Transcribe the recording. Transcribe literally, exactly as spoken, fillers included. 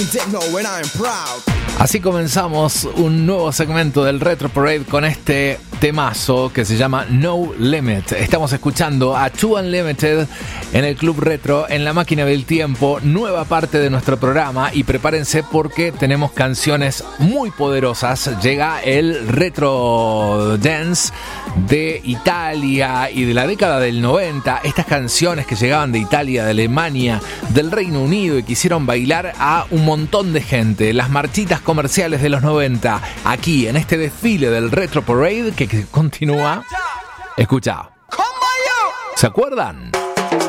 Así comenzamos un nuevo segmento del Retro Parade con este temazo que se llama No Limit. Estamos escuchando a Two Unlimited en el Club Retro, en la máquina del tiempo, nueva parte de nuestro programa, y prepárense porque tenemos canciones muy poderosas. Llega el Retro Dance de Italia y de la década del noventa. Estas canciones que llegaban de Italia, de Alemania, del Reino Unido y que hicieron bailar a un montón de gente. Las marchitas comerciales de los noventa, aquí en este desfile del Retro Parade que, que continúa. Escucha. ¿Se acuerdan?